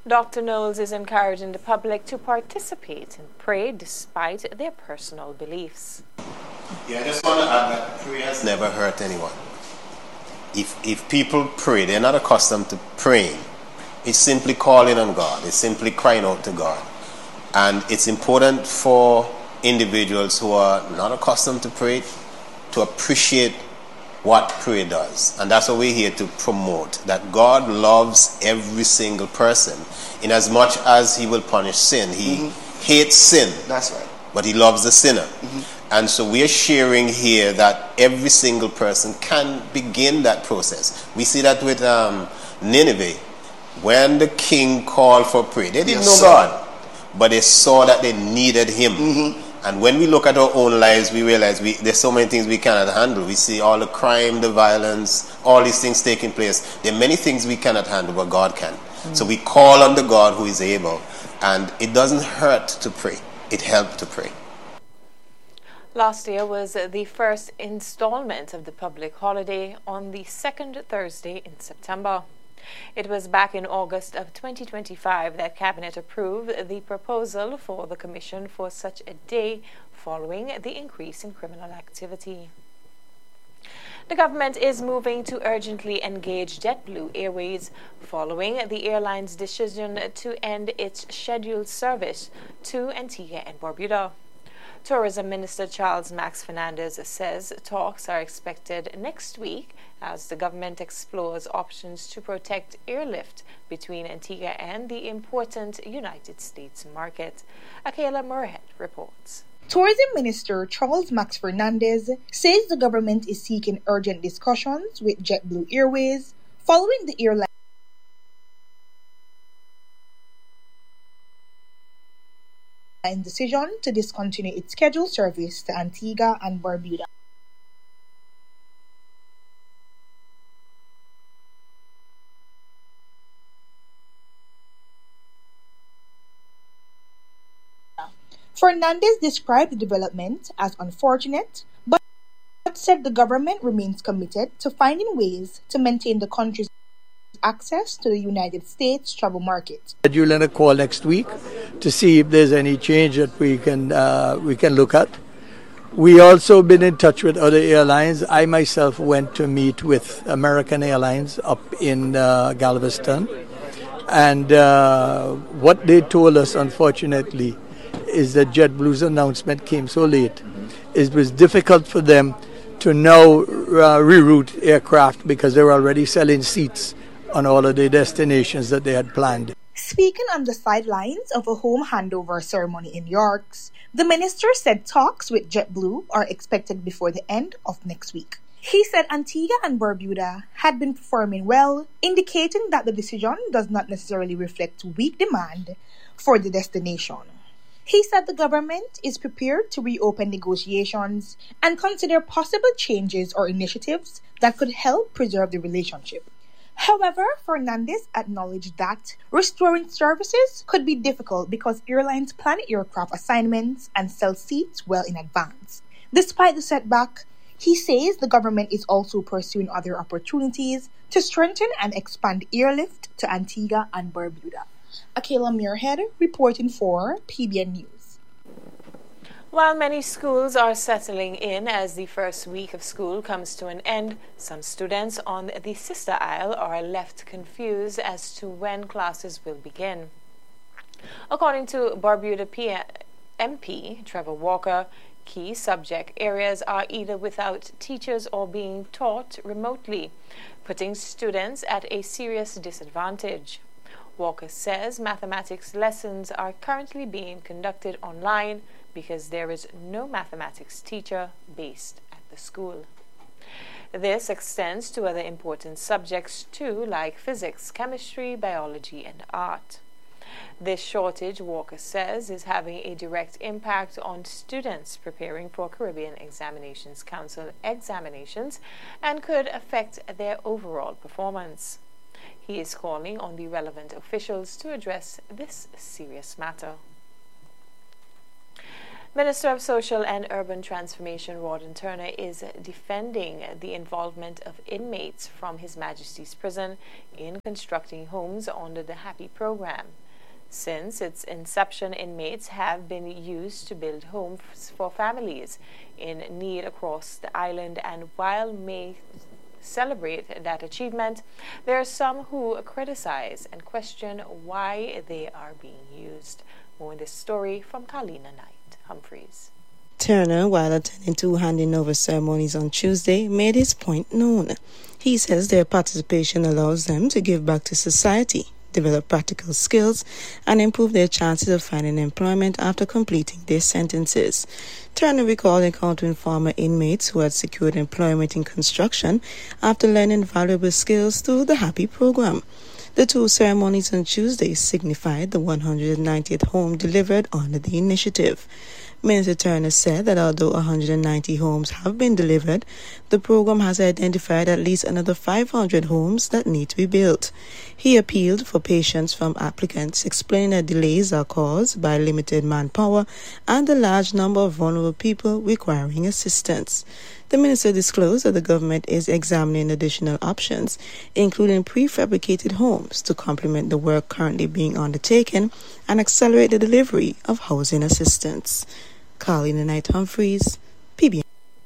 Dr. Knowles is encouraging the public to participate and pray despite their personal beliefs. Yeah, I just want to add that prayer has never hurt anyone. If people pray, they're not accustomed to praying. It's simply calling on God. It's simply crying out to God. And it's important for individuals who are not accustomed to pray to appreciate what prayer does. And that's what we're here to promote, that God loves every single person in as much as he will punish sin. He hates sin. That's right. But he loves the sinner. And so we are sharing here that every single person can begin that process. We see that with Nineveh. When the king called for prayer, they didn't know God, but they saw that they needed him. And when we look at our own lives, we realize there's so many things we cannot handle. We see all the crime, the violence, all these things taking place. There are many things we cannot handle, but God can. So we call on the God who is able. And it doesn't hurt to pray. It helps to pray. Last year was the first installment of the public holiday on the second Thursday in September. It was back in August of 2025 that Cabinet approved the proposal for the Commission for such a day following the increase in criminal activity. The government is moving to urgently engage JetBlue Airways following the airline's decision to end its scheduled service to Antigua and Barbuda. Tourism Minister Charles Max Fernandez says talks are expected next week as the government explores options to protect airlift between Antigua and the important United States market. Akela Moorhead reports. Tourism Minister Charles Max Fernandez says the government is seeking urgent discussions with JetBlue Airways following the airline decision to discontinue its scheduled service to Antigua and Barbuda. Fernandez described the development as unfortunate, but said the government remains committed to finding ways to maintain the country's access to the United States travel market. Scheduling a call next week to see if there's any change that we can look at. We also been in touch with other airlines. I myself went to meet with American Airlines up in Galveston, and what they told us, unfortunately, is that JetBlue's announcement came so late. It was difficult for them to now reroute aircraft because they were already selling seats on all of the destinations that they had planned. Speaking on the sidelines of a home handover ceremony in Yorks, the minister said talks with JetBlue are expected before the end of next week. He said Antigua and Barbuda had been performing well, indicating that the decision does not necessarily reflect weak demand for the destination. He said the government is prepared to reopen negotiations and consider possible changes or initiatives that could help preserve the relationship. However, Fernandez acknowledged that restoring services could be difficult because airlines plan aircraft assignments and sell seats well in advance. Despite the setback, he says the government is also pursuing other opportunities to strengthen and expand airlift to Antigua and Barbuda. Akela Muirhead reporting for PBN News. While many schools are settling in as the first week of school comes to an end, some students on the Sister Isle are left confused as to when classes will begin. According to Barbuda MP Trevor Walker, key subject areas are either without teachers or being taught remotely, putting students at a serious disadvantage. Walker says mathematics lessons are currently being conducted online because there is no mathematics teacher based at the school. This extends to other important subjects too, like physics, chemistry, biology, and art. This shortage, Walker says, is having a direct impact on students preparing for Caribbean Examinations Council examinations and could affect their overall performance. He is calling on the relevant officials to address this serious matter. Minister of Social and Urban Transformation Rawdon Turner is defending the involvement of inmates from His Majesty's Prison in constructing homes under the Happy program. Since its inception, inmates have been used to build homes for families in need across the island, and while may celebrate that achievement, there are some who criticize and question why they are being used. More in this story from Carlina Knight Humphreys. Turner, while attending two handing over ceremonies on Tuesday, made his point known. He says their participation allows them to give back to society, develop practical skills, and improve their chances of finding employment after completing their sentences. Turner recalled encountering former inmates who had secured employment in construction after learning valuable skills through the Happy program. The two ceremonies on Tuesday signified the 190th home delivered under the initiative. Minister Turner said that although 190 homes have been delivered, the program has identified at least another 500 homes that need to be built. He appealed for patience from applicants, explaining that delays are caused by limited manpower and a large number of vulnerable people requiring assistance. The minister disclosed that the government is examining additional options, including prefabricated homes, to complement the work currently being undertaken and accelerate the delivery of housing assistance. Carlina Knight Humphreys, PBN.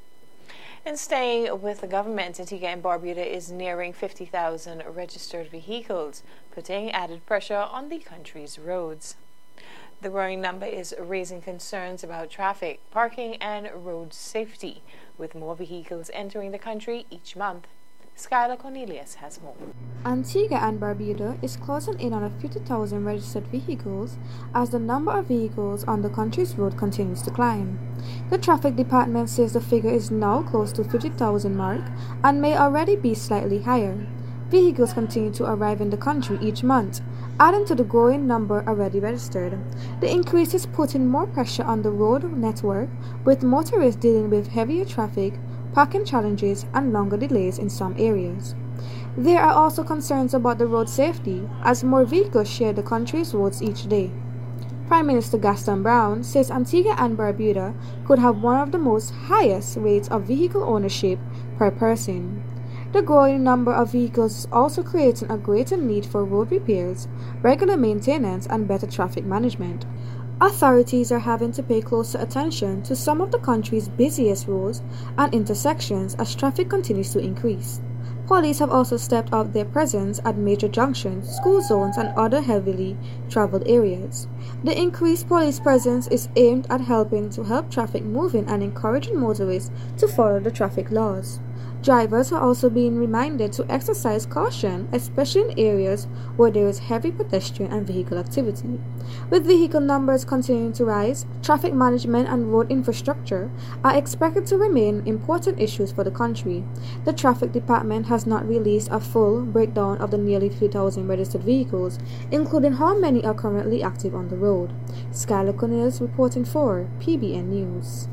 And staying with the government, Antigua and Barbuda is nearing 50,000 registered vehicles, putting added pressure on the country's roads. The growing number is raising concerns about traffic, parking, and road safety, with more vehicles entering the country each month. Skylar Cornelius has more. Antigua and Barbuda is closing in on a 50,000 registered vehicles as the number of vehicles on the country's road continues to climb. The traffic department says the figure is now close to 50,000 mark and may already be slightly higher. Vehicles continue to arrive in the country each month, adding to the growing number already registered. The increase is putting more pressure on the road network, with motorists dealing with heavier traffic, parking challenges, and longer delays in some areas. There are also concerns about the road safety as more vehicles share the country's roads each day. Prime Minister Gaston Brown says Antigua and Barbuda could have one of the most highest rates of vehicle ownership per person. The growing number of vehicles is also creating a greater need for road repairs, regular maintenance, and better traffic management. Authorities are having to pay closer attention to some of the country's busiest roads and intersections as traffic continues to increase. Police have also stepped up their presence at major junctions, school zones, and other heavily traveled areas. The increased police presence is aimed at helping to help traffic moving and encouraging motorists to follow the traffic laws. Drivers are also being reminded to exercise caution, especially in areas where there is heavy pedestrian and vehicle activity. With vehicle numbers continuing to rise, traffic management and road infrastructure are expected to remain important issues for the country. The Traffic Department has not released a full breakdown of the nearly 3,000 registered vehicles, including how many are currently active on the road. Skylar Cornelius reporting for PBN News.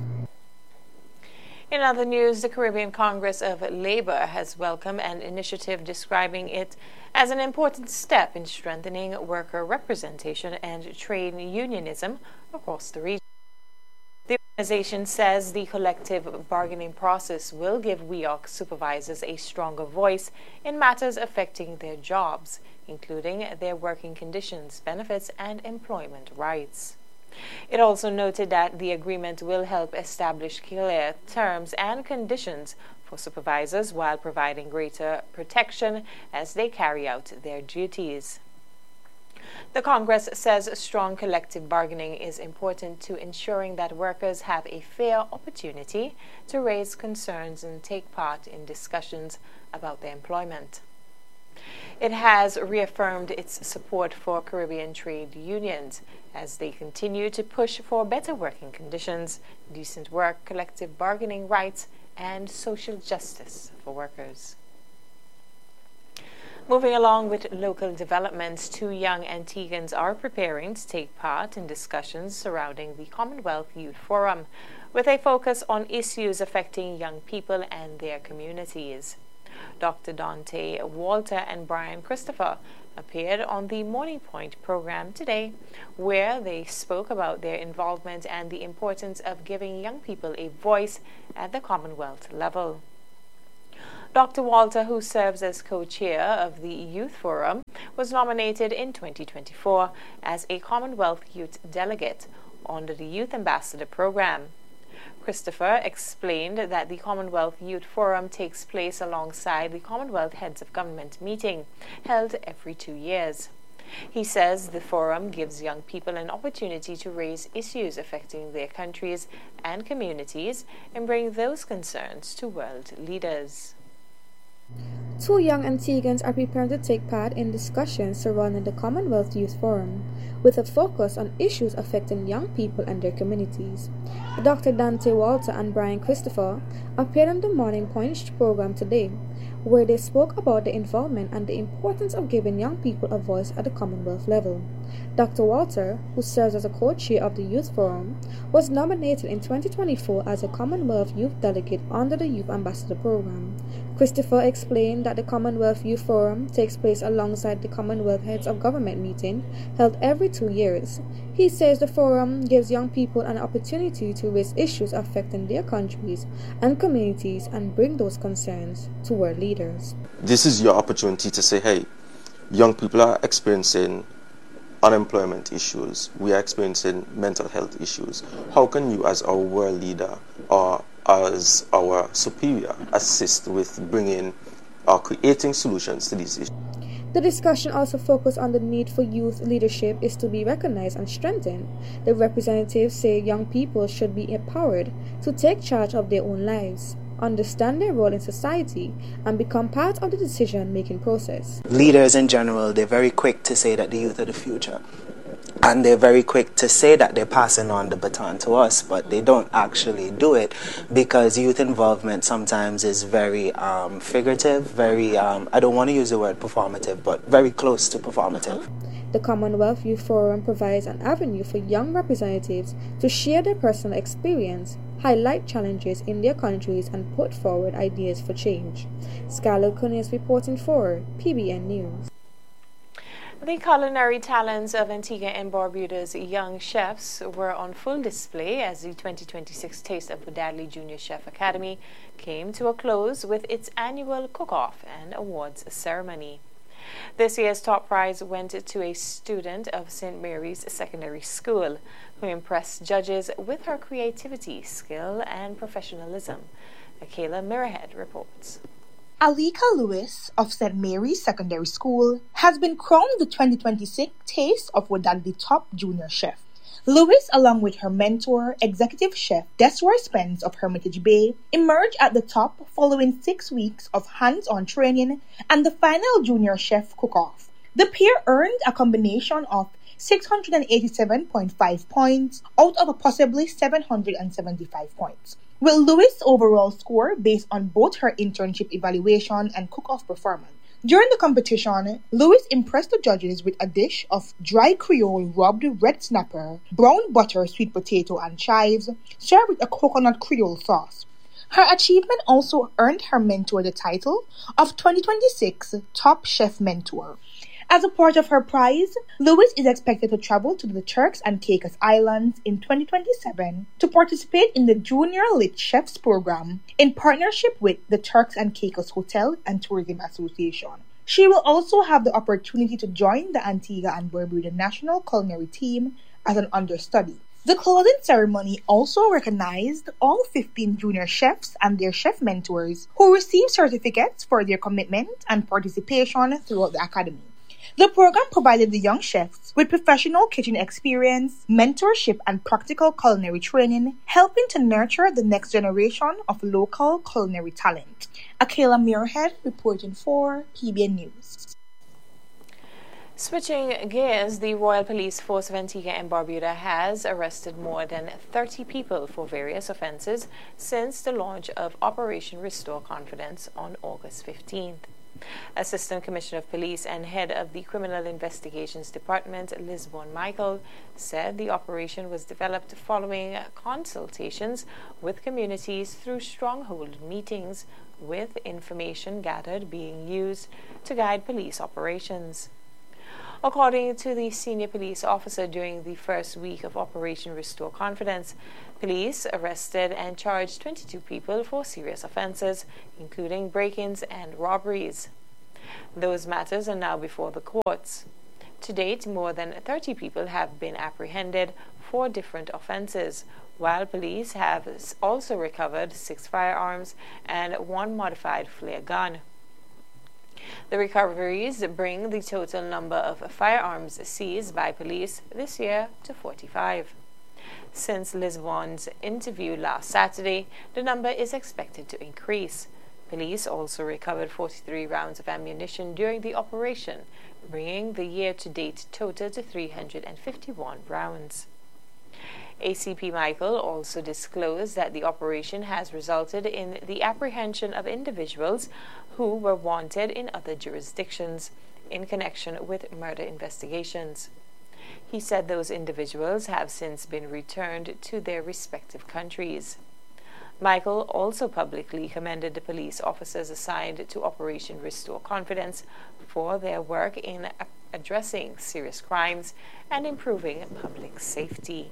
In other news, the Caribbean Congress of Labor has welcomed an initiative describing it as an important step in strengthening worker representation and trade unionism across the region. The organization says the collective bargaining process will give WEOC supervisors a stronger voice in matters affecting their jobs, including their working conditions, benefits, and employment rights. It also noted that the agreement will help establish clear terms and conditions for supervisors while providing greater protection as they carry out their duties. The Congress says strong collective bargaining is important to ensuring that workers have a fair opportunity to raise concerns and take part in discussions about their employment. It has reaffirmed its support for Caribbean trade unions as they continue to push for better working conditions, decent work, collective bargaining rights, and social justice for workers. Moving along with local developments, 2 young Antiguans are preparing to take part in discussions surrounding the Commonwealth Youth Forum, with a focus on issues affecting young people and their communities. Dr. Dante Walter and Brian Christopher appeared on the Morning Point program today, where they spoke about their involvement and the importance of giving young people a voice at the Commonwealth level. Dr. Walter, who serves as co-chair of the Youth Forum, was nominated in 2024 as a Commonwealth Youth Delegate under the Youth Ambassador Program. Christopher explained that the Commonwealth Youth Forum takes place alongside the Commonwealth Heads of Government meeting, held every 2 years. He says the forum gives young people an opportunity to raise issues affecting their countries and communities and bring those concerns to world leaders. 2 young Antiguans are preparing to take part in discussions surrounding the Commonwealth Youth Forum, with a focus on issues affecting young people and their communities. Dr. Dante Walter and Brian Christopher appeared on the Morning Point program today, where they spoke about the involvement and the importance of giving young people a voice at the Commonwealth level. Dr. Walter, who serves as a co-chair of the Youth Forum, was nominated in 2024 as a Commonwealth Youth Delegate under the Youth Ambassador Program. Christopher explained that the Commonwealth Youth Forum takes place alongside the Commonwealth Heads of Government meeting, held every 2 years. He says the forum gives young people an opportunity to raise issues affecting their countries and communities and bring those concerns to world leaders. This is your opportunity to say, hey, young people are experiencing unemployment issues, we are experiencing mental health issues. How can you, as our world leader or as our superior, assist with bringing or creating solutions to these issues? The discussion also focused on the need for youth leadership is to be recognized and strengthened. The representatives say young people should be empowered to take charge of their own lives, understand their role in society, and become part of the decision-making process. Leaders in general, they're very quick to say that the youth are the future. And they're very quick to say that they're passing on the baton to us, but they don't actually do it because youth involvement sometimes is very figurative, very, I don't want to use the word performative, but very close to performative. The Commonwealth Youth Forum provides an avenue for young representatives to share their personal experience, highlight challenges in their countries, and put forward ideas for change. Scarlett Cunningham reporting for PBN News. The culinary talents of Antigua and Barbuda's young chefs were on full display as the 2026 Taste of Wadadli Junior Chef Academy came to a close with its annual cook-off and awards ceremony. This year's top prize went to a student of St. Mary's Secondary School who impressed judges with her creativity, skill, and professionalism. Akela Mirrorhead reports. Alika Lewis of St. Mary's Secondary School has been crowned the 2026 Taste of Wadadli Top Junior Chef. Lewis, along with her mentor, executive chef Desroy Spence of Hermitage Bay, emerged at the top following 6 weeks of hands-on training and the final junior chef cook-off. The pair earned a combination of 687.5 points out of a possibly 775 points, with Lewis' overall score based on both her internship evaluation and cook-off performance. During the competition, Lewis impressed the judges with a dish of dry Creole rubbed red snapper, brown butter, sweet potato, and chives, served with a coconut Creole sauce. Her achievement also earned her mentor the title of 2026 Top Chef Mentor. As a part of her prize, Lewis is expected to travel to the Turks and Caicos Islands in 2027 to participate in the Junior Lit Chefs program in partnership with the Turks and Caicos Hotel and Tourism Association. She will also have the opportunity to join the Antigua and Barbuda National Culinary Team as an understudy. The closing ceremony also recognized all 15 junior chefs and their chef mentors who received certificates for their commitment and participation throughout the academy. The program provided the young chefs with professional kitchen experience, mentorship, and practical culinary training, helping to nurture the next generation of local culinary talent. Akela Muirhead reporting for PBN News. Switching gears, the Royal Police Force of Antigua and Barbuda has arrested more than 30 people for various offences since the launch of Operation Restore Confidence on August 15th. Assistant Commissioner of Police and Head of the Criminal Investigations Department, Lisbon Michael, said the operation was developed following consultations with communities through stronghold meetings with information gathered being used to guide police operations. According to the senior police officer, during the first week of Operation Restore Confidence, police arrested and charged 22 people for serious offenses, including break-ins and robberies. Those matters are now before the courts. To date, more than 30 people have been apprehended for different offenses, while police have also recovered 6 firearms and 1 modified flare gun. The recoveries bring the total number of firearms seized by police this year to 45. Since Lisbon's interview last Saturday, the number is expected to increase. Police also recovered 43 rounds of ammunition during the operation, bringing the year-to-date total to 351 rounds. ACP Michael also disclosed that the operation has resulted in the apprehension of individuals who were wanted in other jurisdictions in connection with murder investigations. He said those individuals have since been returned to their respective countries. Michael also publicly commended the police officers assigned to Operation Restore Confidence for their work in addressing serious crimes and improving public safety.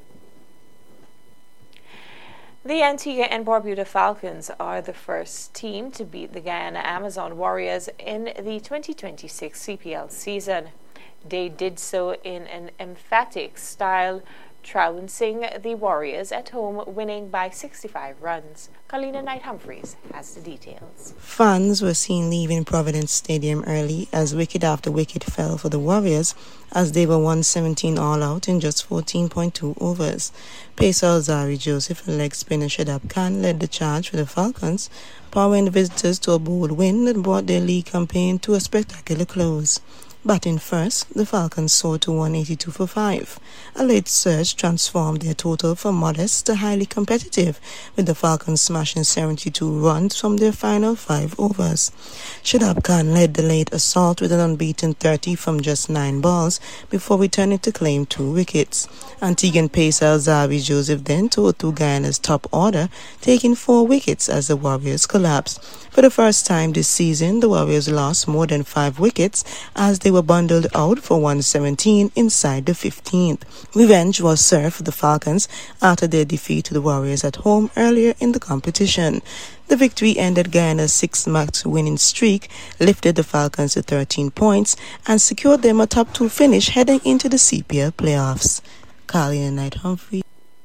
The Antigua and Barbuda Falcons are the first team to beat the Guyana Amazon Warriors in the 2026 CPL season. They did so in an emphatic style, trouncing the Warriors at home, winning by 65 runs. Colina Knight-Humphreys has the details. Fans were seen leaving Providence Stadium early as wicket after wicket fell for the Warriors as they were 117 all out in just 14.2 overs. Pacer Alzari Joseph and leg spinner Shadab Khan led the charge for the Falcons, powering the visitors to a bold win that brought their league campaign to a spectacular close. Batting first, the Falcons soared to 182 for 5. A late surge transformed their total from modest to highly competitive, with the Falcons smashing 72 runs from their final 5 overs. Shadab Khan led the late assault with an unbeaten 30 from just 9 balls before returning to claim 2 wickets. Antiguan pacer Alzari Joseph then tore through Guyana's top order, taking 4 wickets as the Warriors collapsed. For the first time this season, the Warriors lost more than 5 wickets as they were bundled out for 117 inside the 15th. Revenge was served for the Falcons after their defeat to the Warriors at home earlier in the competition. The victory ended Guyana's 6-match winning streak, lifted the Falcons to 13 points, and secured them a top 2 finish heading into the CPL playoffs. Carlina Knight-Humphreys.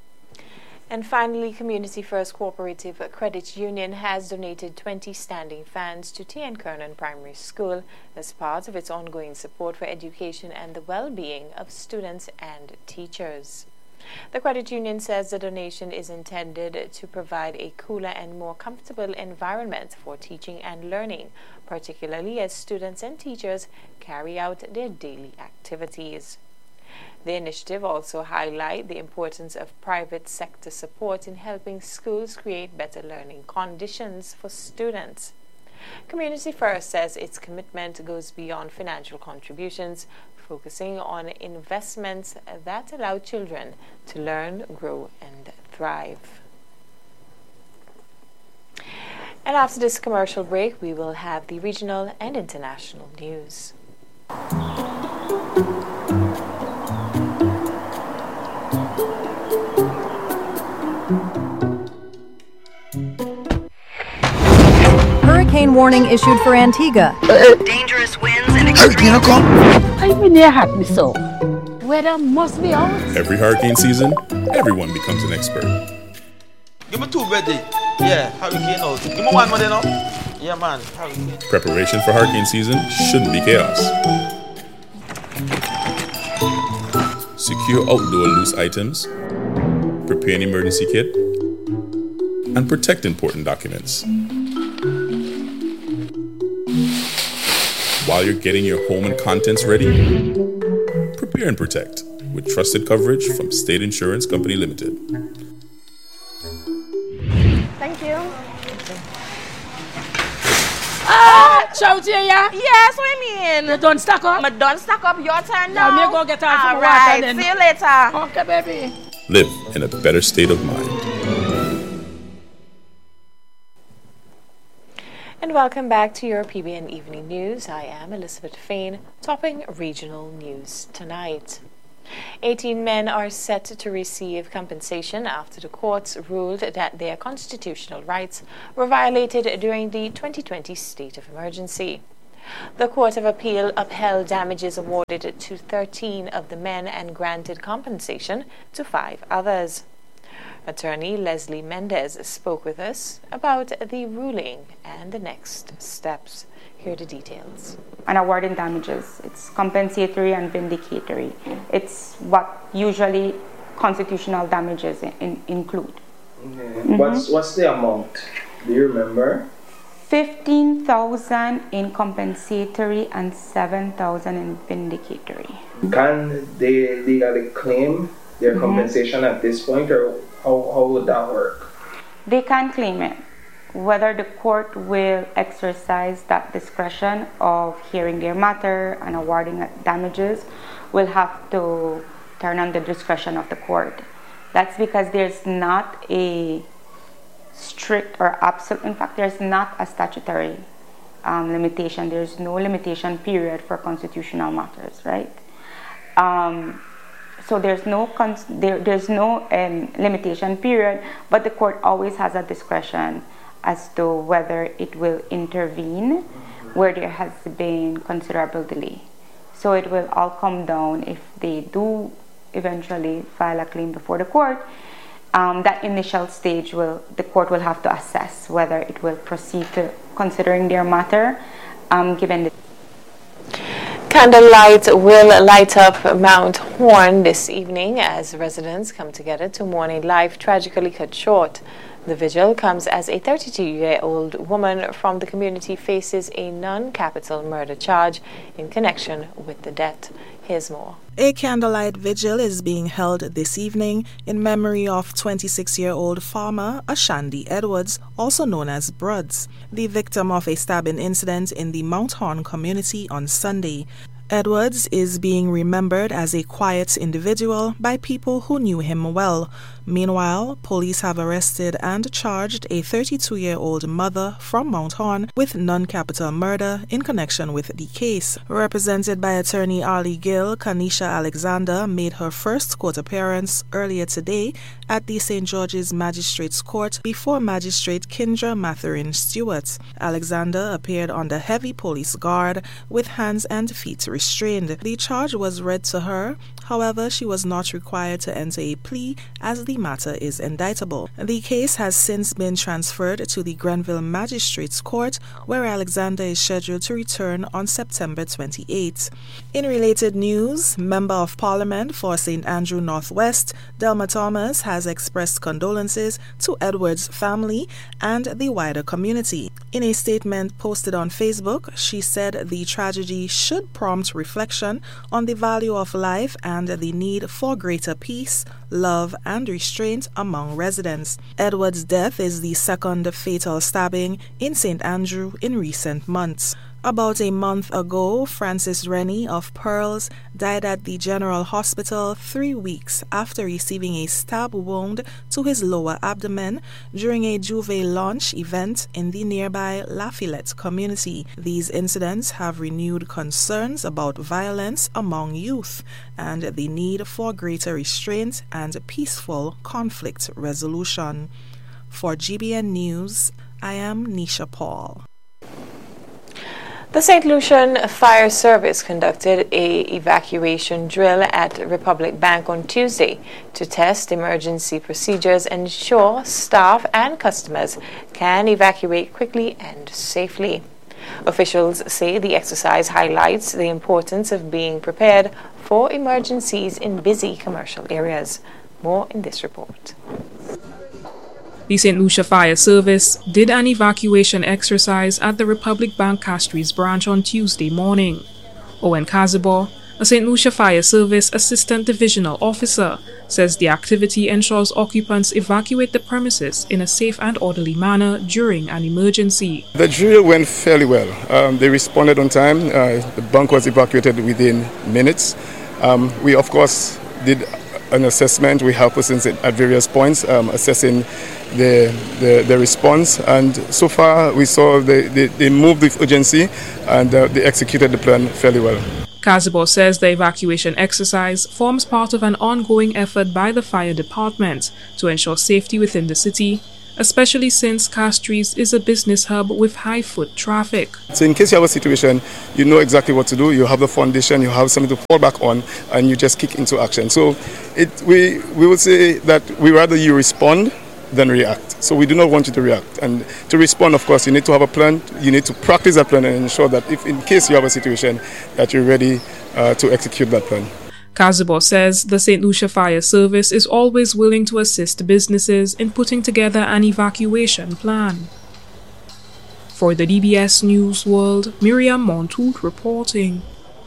And finally, Community First Cooperative Credit Union has donated 20 standing fans to T.N. Kernan Primary School as part of its ongoing support for education and the well-being of students and teachers. The credit union says the donation is intended to provide a cooler and more comfortable environment for teaching and learning, particularly as students and teachers carry out their daily activities. The initiative also highlights the importance of private sector support in helping schools create better learning conditions for students. Community First says its commitment goes beyond financial contributions, focusing on investments that allow children to learn, grow, and thrive. And after this commercial break, we will have the regional and international news. Hurricane warning issued for Antigua. Dangerous winds and extreme. I've been there, had me so. Weather must be out. Every hurricane season, everyone becomes an expert. Give me 2 ready. Yeah, hurricane out. Give me 1 more now. Yeah, man. Hurricane. Preparation for hurricane season shouldn't be chaos. Secure outdoor loose items, prepare an emergency kit, and protect important documents. While you're getting your home and contents ready, prepare and protect with trusted coverage from State Insurance Company Limited. Thank you. Shout here, yeah? Yes, what you mean? You done stack up? I'm done stack up. Your turn now. Let me go get out some water then. See you later. Okay, baby. Live in a better state of mind. And welcome back to your PBN Evening News. I am Elizabeth Fain, topping regional news tonight. 18 men are set to receive compensation after the courts ruled that their constitutional rights were violated during the 2020 state of emergency. The Court of Appeal upheld damages awarded to 13 of the men and granted compensation to 5 others. Attorney Leslie Mendez spoke with us about the ruling and the next steps. Here are the details. An award in damages. It's compensatory and vindicatory. It's what usually constitutional damages include. Mm-hmm. What's the amount? Do you remember? 15,000 in compensatory and 7,000 in vindicatory. Can they legally claim their compensation at this point, or how would that work? They can claim it. Whether the court will exercise that discretion of hearing their matter and awarding damages will have to turn on the discretion of the court. That's because there's not a strict or absolute, in fact, there's not a statutory limitation. There's no limitation period for constitutional matters, right? So there's no limitation period, but the court always has a discretion as to whether it will intervene where there has been considerable delay. So it will all come down if they do eventually file a claim before the court. That initial stage the court will have to assess whether it will proceed to considering their matter, given the Candlelight will light up Mount Horn this evening as residents come together to mourn a life tragically cut short. The vigil comes as a 32-year-old woman from the community faces a non-capital murder charge in connection with the death. Here's more. A candlelight vigil is being held this evening in memory of 26-year-old farmer Ashandi Edwards, also known as Bruds, the victim of a stabbing incident in the Mount Horn community on Sunday. Edwards is being remembered as a quiet individual by people who knew him well. Meanwhile, police have arrested and charged a 32-year-old mother from Mount Horn with non-capital murder in connection with the case. Represented by attorney Ali Gill, Kanisha Alexander made her first court appearance earlier today at the St. George's Magistrates Court before Magistrate Kindra Mathurin Stewart. Alexander appeared under heavy police guard with hands and feet restrained. The charge was read to her. However, she was not required to enter a plea as the matter is indictable. The case has since been transferred to the Grenville Magistrates Court, where Alexander is scheduled to return on September 28. In related news, Member of Parliament for St. Andrew Northwest, Delma Thomas, has expressed condolences to Edwards' family and the wider community. In a statement posted on Facebook, she said the tragedy should prompt reflection on the value of life and the need for greater peace, love, and restraint among residents. Edwards' death is the second fatal stabbing in St. Andrew in recent months. About a month ago, Francis Rennie of Pearls died at the General Hospital 3 weeks after receiving a stab wound to his lower abdomen during a Juve launch event in the nearby Lafayette community. These incidents have renewed concerns about violence among youth and the need for greater restraint and peaceful conflict resolution. For GBN News, I am Nisha Paul. The St. Lucian Fire Service conducted an evacuation drill at Republic Bank on Tuesday to test emergency procedures and ensure staff and customers can evacuate quickly and safely. Officials say the exercise highlights the importance of being prepared for emergencies in busy commercial areas. More in this report. The St. Lucia Fire Service did an evacuation exercise at the Republic Bank Castries branch on Tuesday morning. Owen Kazibor, a St. Lucia Fire Service Assistant Divisional Officer, says the activity ensures occupants evacuate the premises in a safe and orderly manner during an emergency. The drill went fairly well. They responded on time. The bank was evacuated within minutes. We, of course, did an assessment. We have persons at various points assessing the response, and so far we saw they moved with urgency and they executed the plan fairly well. Kazibor says the evacuation exercise forms part of an ongoing effort by the fire department to ensure safety within the city, especially since Castries is a business hub with high foot traffic. So in case you have a situation, you know exactly what to do, you have the foundation, you have something to fall back on, and you just kick into action. So we would say that we rather you respond than react. So we do not want you to react. And to respond, of course, you need to have a plan, you need to practice that plan and ensure that if in case you have a situation, that you're ready to execute that plan. Kazibor says the St. Lucia Fire Service is always willing to assist businesses in putting together an evacuation plan. For the DBS News World, Miriam Montoute reporting.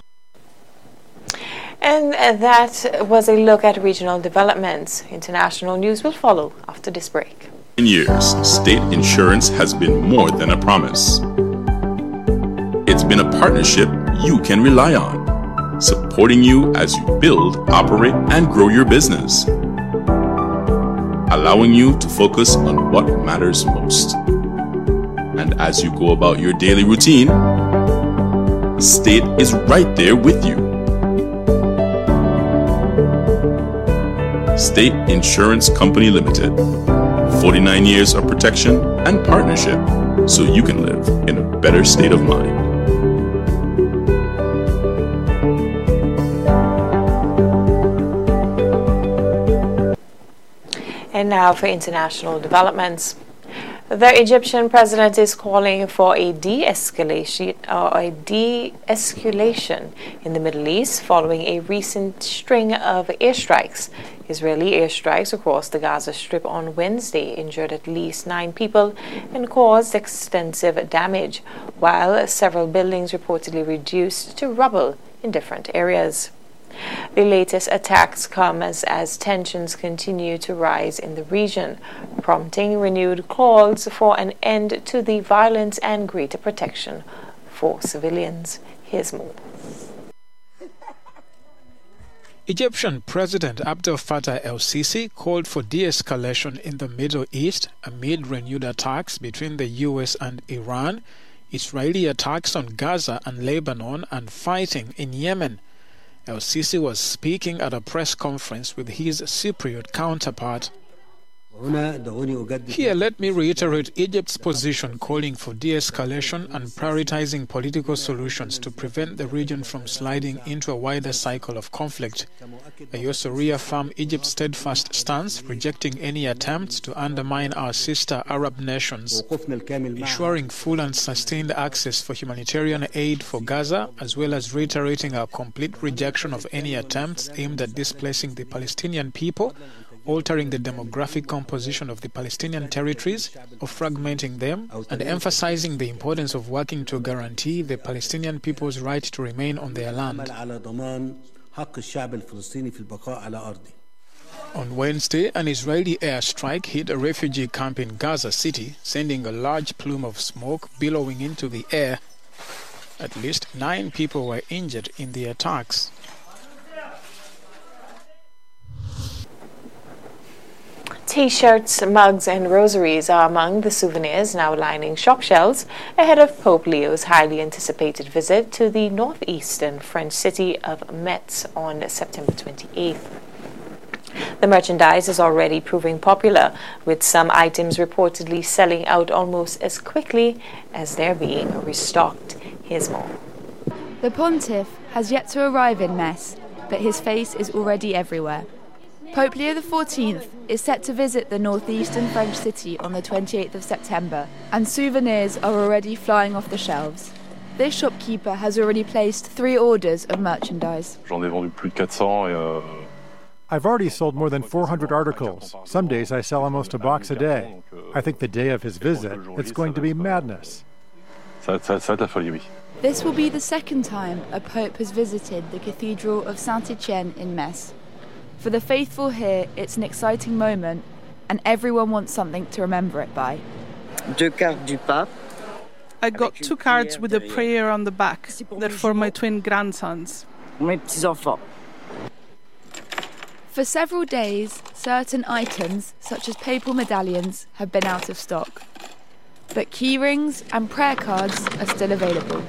And that was a look at regional developments. International news will follow after this break. In years, state insurance has been more than a promise. It's been a partnership you can rely on, supporting you as you build, operate, and grow your business, allowing you to focus on what matters most. And as you go about your daily routine, the state is right there with you. State Insurance Company Limited. 49 years of protection and partnership so you can live in a better state of mind. And now for international developments. The Egyptian president is calling for a de-escalation in the Middle East following a recent string of airstrikes. Israeli airstrikes across the Gaza Strip on Wednesday injured at least 9 people and caused extensive damage, while several buildings reportedly reduced to rubble in different areas. The latest attacks come as tensions continue to rise in the region, prompting renewed calls for an end to the violence and greater protection for civilians. Here's more. Egyptian President Abdel Fattah el-Sisi called for de-escalation in the Middle East amid renewed attacks between the US and Iran, Israeli attacks on Gaza and Lebanon, and fighting in Yemen. El-Sisi was speaking at a press conference with his Cypriot counterpart. Here, let me reiterate Egypt's position calling for de-escalation and prioritizing political solutions to prevent the region from sliding into a wider cycle of conflict. I also reaffirm Egypt's steadfast stance, rejecting any attempts to undermine our sister Arab nations, ensuring full and sustained access for humanitarian aid for Gaza, as well as reiterating our complete rejection of any attempts aimed at displacing the Palestinian people, altering the demographic composition of the Palestinian territories, or fragmenting them, and emphasizing the importance of working to guarantee the Palestinian people's right to remain on their land. On Wednesday, an Israeli airstrike hit a refugee camp in Gaza City, sending a large plume of smoke billowing into the air. At least 9 people were injured in the attacks. T-shirts, mugs and rosaries are among the souvenirs now lining shop shelves ahead of Pope Leo's highly anticipated visit to the northeastern French city of Metz on September 28th. The merchandise is already proving popular, with some items reportedly selling out almost as quickly as they're being restocked. Here's more. The Pontiff has yet to arrive in Metz, but his face is already everywhere. Pope Leo XIV is set to visit the northeastern French city on the 28th of September, and souvenirs are already flying off the shelves. This shopkeeper has already placed 3 orders of merchandise. I've already sold more than 400 articles. Some days I sell almost a box a day. I think the day of his visit, it's going to be madness. This will be the second time a pope has visited the Cathedral of Saint-Étienne in Metz. For the faithful here, it's an exciting moment, and everyone wants something to remember it by. I got 2 cards with a prayer on the back. They're for my twin grandsons. For For several days, certain items, such as papal medallions, have been out of stock. But key rings and prayer cards are still available.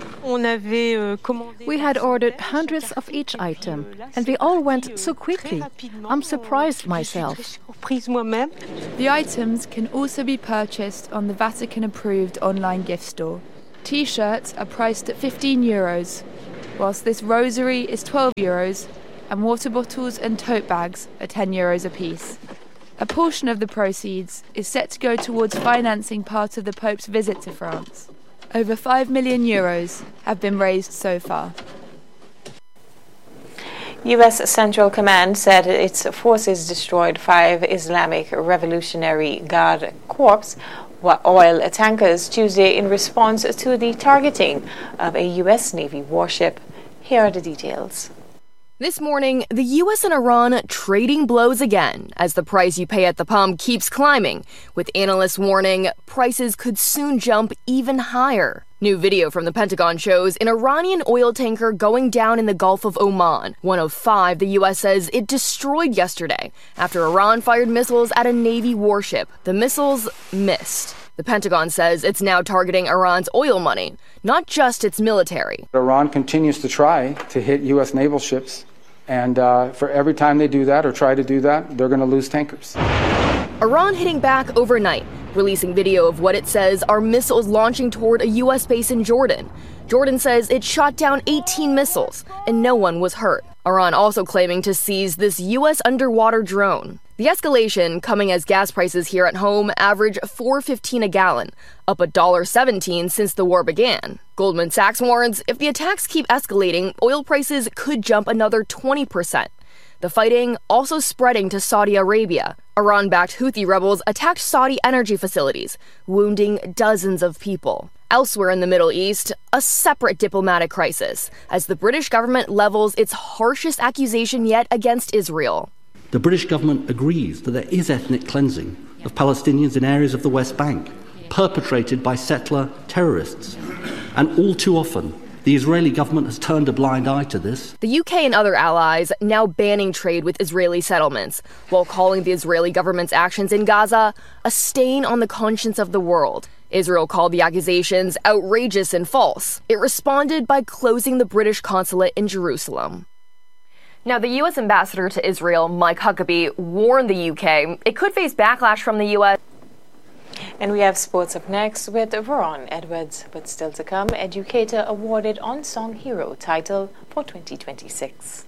We had ordered hundreds of each item, and they all went so quickly. I'm surprised myself. The items can also be purchased on the Vatican-approved online gift store. T-shirts are priced at €15, whilst this rosary is €12, and water bottles and tote bags are €10 apiece. A portion of the proceeds is set to go towards financing part of the Pope's visit to France. Over €5 million have been raised so far. U.S. Central Command said its forces destroyed 5 Islamic Revolutionary Guard Corps oil tankers Tuesday in response to the targeting of a U.S. Navy warship. Here are the details. This morning, the U.S. and Iran trading blows again as the price you pay at the pump keeps climbing, with analysts warning prices could soon jump even higher. New video from the Pentagon shows an Iranian oil tanker going down in the Gulf of Oman, one of 5 the U.S. says it destroyed yesterday after Iran fired missiles at a Navy warship. The missiles missed. The Pentagon says it's now targeting Iran's oil money, not just its military. Iran continues to try to hit U.S. naval ships, and for every time they do that or try to do that, they're going to lose tankers. Iran hitting back overnight, releasing video of what it says are missiles launching toward a U.S. base in Jordan. Jordan says it shot down 18 missiles, and no one was hurt. Iran also claiming to seize this U.S. underwater drone. The escalation coming as gas prices here at home average $4.15 a gallon, up $1.17 since the war began. Goldman Sachs warns if the attacks keep escalating, oil prices could jump another 20%. The fighting also spreading to Saudi Arabia. Iran-backed Houthi rebels attacked Saudi energy facilities, wounding dozens of people. Elsewhere in the Middle East, a separate diplomatic crisis, as the British government levels its harshest accusation yet against Israel. The British government agrees that there is ethnic cleansing of Palestinians in areas of the West Bank, perpetrated by settler terrorists. And all too often, the Israeli government has turned a blind eye to this. The UK and other allies now banning trade with Israeli settlements, while calling the Israeli government's actions in Gaza a stain on the conscience of the world. Israel called the accusations outrageous and false. It responded by closing the British consulate in Jerusalem. Now, the U.S. ambassador to Israel, Mike Huckabee, warned the UK it could face backlash from the U.S. And we have sports up next with Veron Edwards. But still to come, Educator awarded Unsung Hero title for 2026.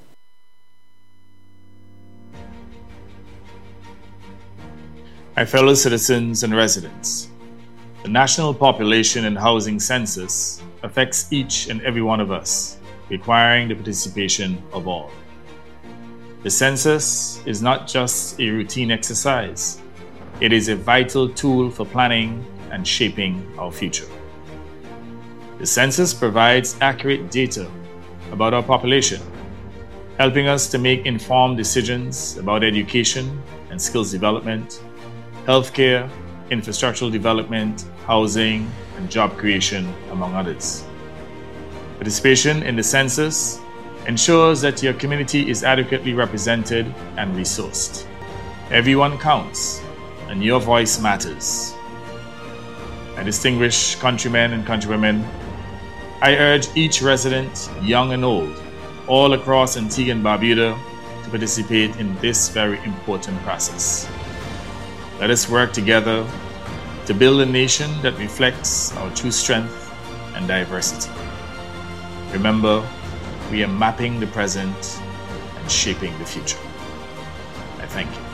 My fellow citizens and residents, the National Population and Housing Census affects each and every one of us, requiring the participation of all. The census is not just a routine exercise. It is a vital tool for planning and shaping our future. The census provides accurate data about our population, helping us to make informed decisions about education and skills development, healthcare, infrastructural development, housing, and job creation, among others. Participation in the census ensures that your community is adequately represented and resourced. Everyone counts, and your voice matters. My distinguished countrymen and countrywomen, I urge each resident, young and old, all across Antigua and Barbuda, to participate in this very important process. Let us work together to build a nation that reflects our true strength and diversity. Remember, we are mapping the present and shaping the future. I thank you.